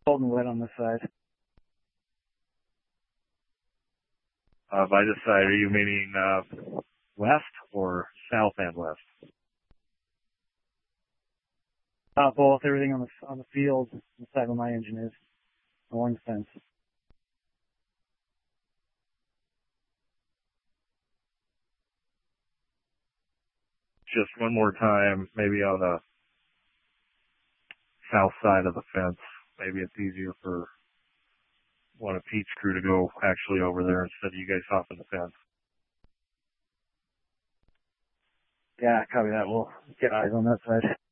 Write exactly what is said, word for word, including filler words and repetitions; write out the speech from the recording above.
Cold and wet on this side. Uh, by this side, are you meaning uh, west or south and west? Uh, both. Everything on the on the field, the side where my engine is, along the fence. Just one more time, maybe on the south side of the fence. Maybe it's easier for one of Pete's crew to go actually over there instead of you guys hopping the fence. Yeah, copy that. We'll get eyes on that side.